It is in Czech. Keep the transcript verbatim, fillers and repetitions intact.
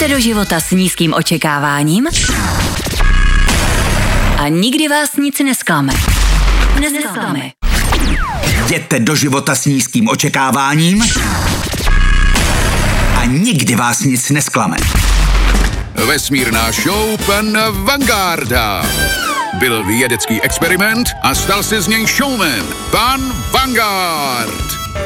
Jděte do života s nízkým očekáváním a nikdy vás nic nesklame. Nesklame. Jděte do života s nízkým očekáváním a nikdy vás nic nesklame. Vesmírná show pana Vangarda. Byl vědecký experiment a stal se z něj showman, pan Vanguard.